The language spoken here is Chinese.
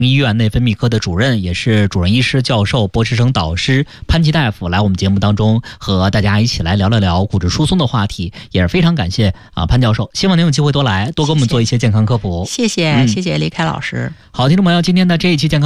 医院内分泌科的主任，也是主任医师、教授、博士生导师潘奇大夫来我们节目当中和大家一起来聊聊骨质疏松的话题，也是非常感谢潘教授，希望您有机会多来多给我们做一些健康科普。 谢谢李凯老师。 好，听众朋友，今天的这一期健康